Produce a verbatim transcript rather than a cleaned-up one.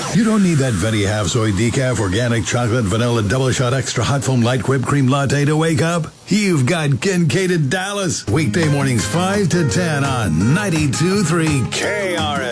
You don't need that Venti Half Soy Decaf Organic Chocolate Vanilla Double Shot Extra Hot Foam Light Whipped Cream Latte to wake up. You've got Kincaid at Dallas. Weekday mornings five to ten on ninety-two point three K R S.